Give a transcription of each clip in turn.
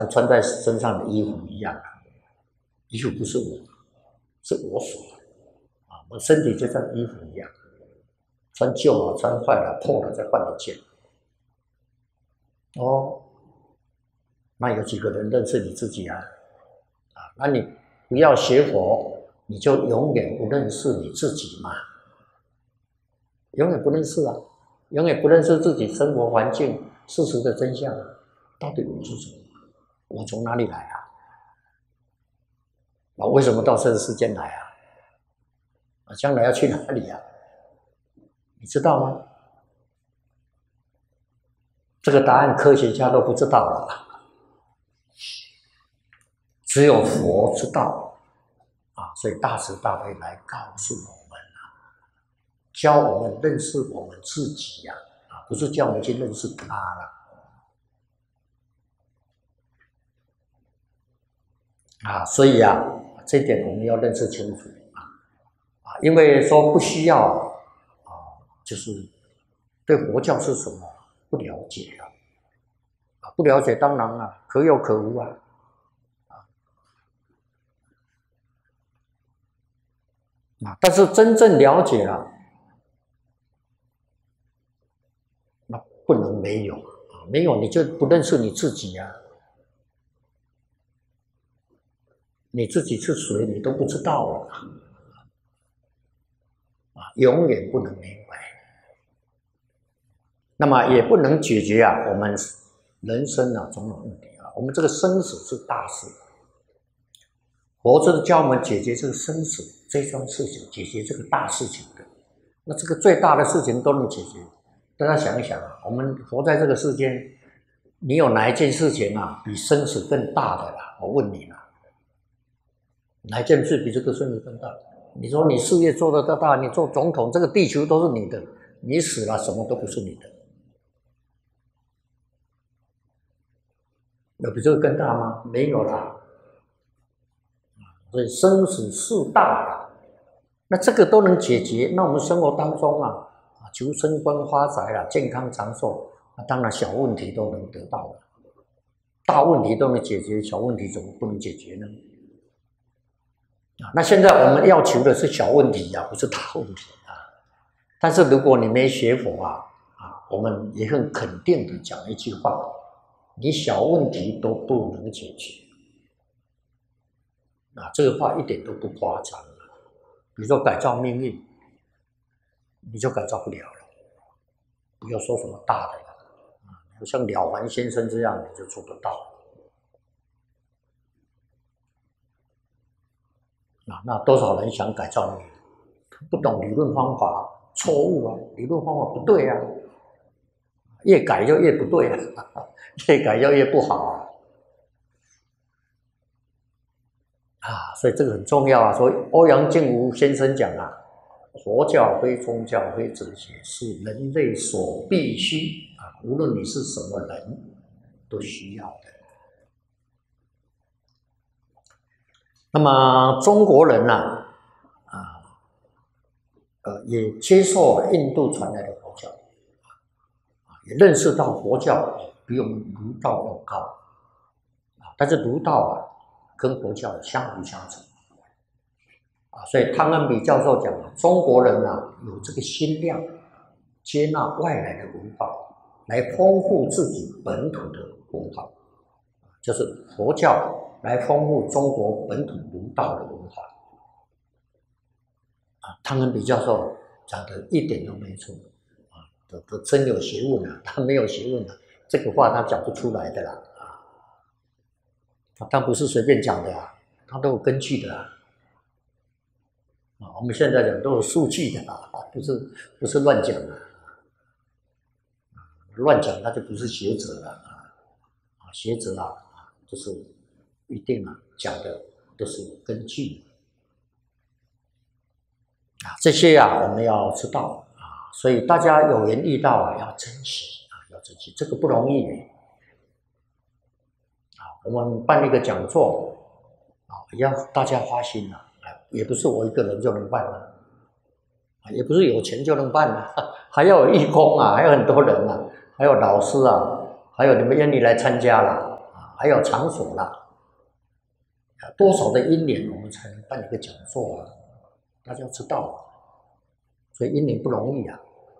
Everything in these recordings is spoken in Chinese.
穿在身上的衣服一样啊，衣服不是我，是我所啊，我身体就像衣服一样，穿旧了、穿坏了、破了再换一件。哦，那有几个人认识你自己啊？那你不要学佛，你就永远不认识你自己嘛，永远不认识啊，永远不认识自己生活环境事实的真相，到底我是什么？我从哪里来啊？为什么到这个世间来啊？将来要去哪里啊？你知道吗？这个答案科学家都不知道了，只有佛知道啊！所以大慈大悲来告诉我们教我们认识我们自己呀，不是叫我们去认识他了所以这一点我们要认识清楚因为说不需要就是对佛教是什么不了解不了解当然可有可无但是真正了解了，那不能没有没有你就不认识你自己你自己是谁你都不知道了永远不能明白，那么也不能解决我们人生种种问题我们这个生死是大事，佛是教我们解决这个生死这桩事情，解决这个大事情的。那这个最大的事情都能解决，大家想一想我们活在这个世间，你有哪一件事情比生死更大的我问你哪一件事比这个生死更大？你说你事业做得大，你做总统，这个地球都是你的，你死了什么都不是你的，有比这个更大吗？没有啦。所以生死事大那这个都能解决，那我们生活当中求升官发财健康长寿当然小问题都能得到了，大问题都能解决，小问题怎么不能解决呢？那现在我们要求的是小问题不是大问题但是如果你没学佛我们也很肯定的讲一句话，你小问题都不能解决这个话一点都不夸张比如说改造命运，你就改造不了了，不要说什么大的了像了凡先生这样你就做得到那多少人想改造命运，不懂理论方法，错误理论方法不对越改就越不对越改就越不好所以这个很重要所以欧阳靖无先生讲佛教非宗教非哲学，是人类所必须无论你是什么人都需要的。那么中国人也接受印度传来的佛教也认识到佛教比我们儒道要高但是儒道跟佛教相辅相成所以汤恩比教授讲中国人有这个心量接纳外来的文化来丰富自己本土的文化，就是佛教来丰富中国本土儒道的文化汤恩比教授讲的一点都没错都真有学问他没有学问这个话他讲不出来的啦他不是随便讲的他都有根据的我们现在讲都有数据的不是乱讲乱讲他就不是学者了学者就是一定讲的都是有根据这些我们要知道所以大家有缘遇到要珍惜要珍惜，这个不容易我们办一个讲座也要大家花心也不是我一个人就能办也不是有钱就能办还要有义工还有很多人还有老师还有你们愿意来参加还有场所啦，多少的因缘我们才能办一个讲座啊？大家知道，所以因缘不容易啊。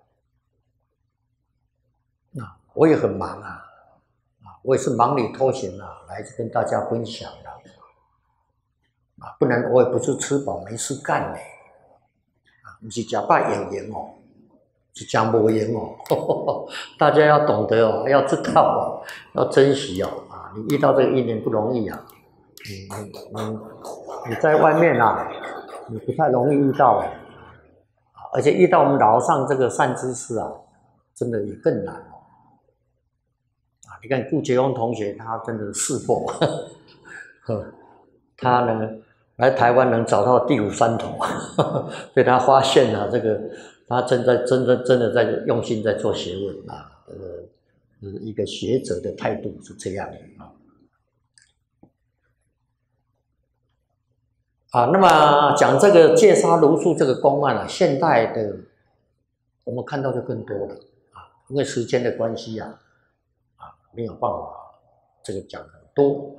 我也很忙啊，我也是忙里偷闲啊，来跟大家分享的不然我也不是吃饱没事干呢，不是吃饱养颜哦，是吃无用哦。大家要懂得哦，要知道哦，要珍惜哦你遇到这个因缘不容易啊，你在外面啊，你不太容易遇到而且遇到我们老上这个善知识啊，真的也更难你看顾杰峰同学，他真的是佛，他呢来台湾能找到第五山头，被他发现了这个，他真的在用心在做学问一个学者的态度是这样的那么讲这个戒杀如数这个公案现代的我们看到就更多了因为时间的关系没有办法这个讲很多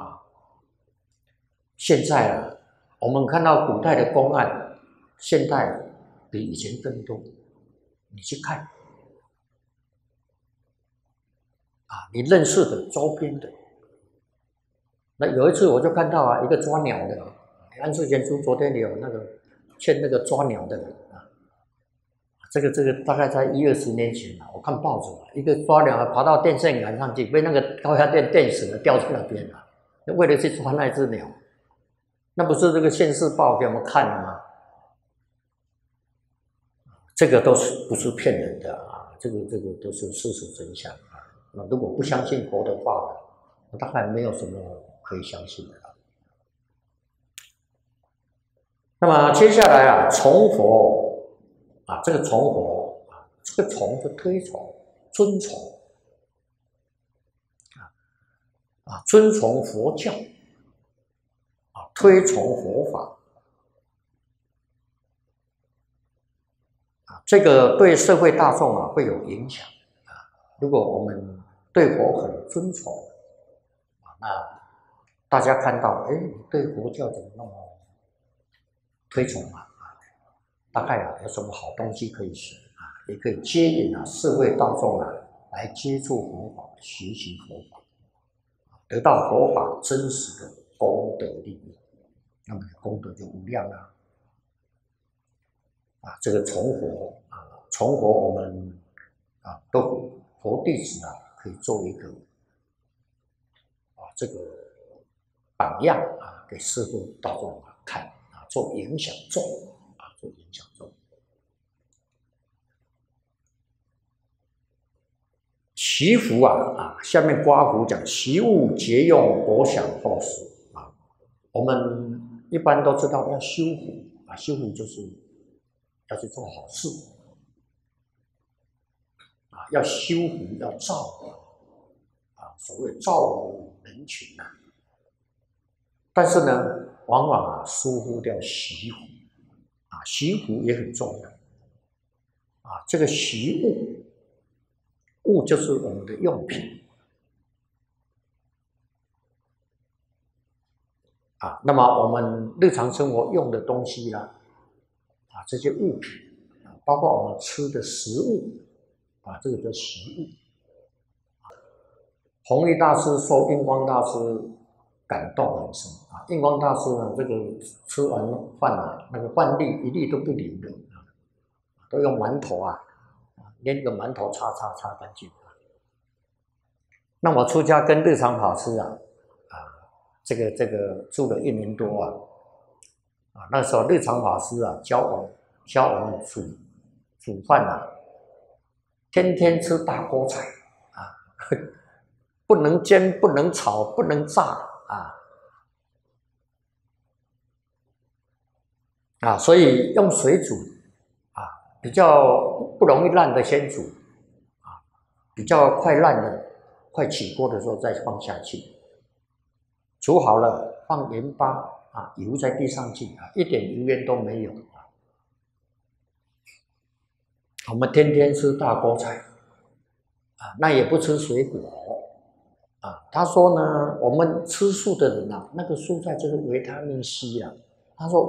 现在我们看到古代的公案，现代比以前更多。你去看你认识的周边的，那有一次我就看到一个抓鸟的安世贤书昨天有那个欠那个抓鸟的人这个大概在10-20年前我看报纸一个抓鸟爬到电线杆上去，被那个高压电电死了，掉在那边为了去抓那只鸟，那不是这个县市报给我们看的吗？这个都是不是骗人的这个都是事实真相那如果不相信佛的话呢，大概没有什么可以相信的那么接下来崇佛这个崇佛这个崇是推崇、尊崇尊崇佛教推崇佛法这个对社会大众会有影响如果我们对佛很尊崇那大家看到你对佛教怎么那么推崇大概有什么好东西可以学也可以接引社会大众来接触佛法，学习佛法，得到佛法真实的功德利益，那么功德就无量这个崇佛我们都佛弟子可以做一个这个榜样给社会大众看做影响众做影响众。习福下面刮胡讲习物节用，博享后世我们一般都知道要修福修福就是要去做好事要修福，要造福所谓造福人群但是呢，往往疏忽掉习福习福也很重要这个习物就是我们的用品那么我们日常生活用的东西这些物品包括我们吃的食物这个叫习物弘一大师受印光大师感动很深印光大师呢，这个吃完饭那个饭粒一粒都不留的都用馒头连个馒头擦干净那我出家跟日常法师这个住了1年多那时候日常法师教我们煮饭天天吃大锅菜不能煎，不能炒，不能炸所以用水煮比较不容易烂的先煮比较快烂的快起锅的时候再放下去煮好了放盐巴油再滴上去一点油烟都没有我们天天吃大锅菜那也不吃水果他说呢，我们吃素的人啊，那个蔬菜就是维他命 C 啊。他说